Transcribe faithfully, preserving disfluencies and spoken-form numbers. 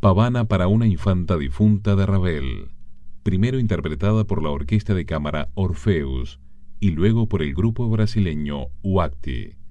Pavana para una infanta difunta de Ravel, primero interpretada por la orquesta de cámara Orfeus y luego por el grupo brasileño Huacti.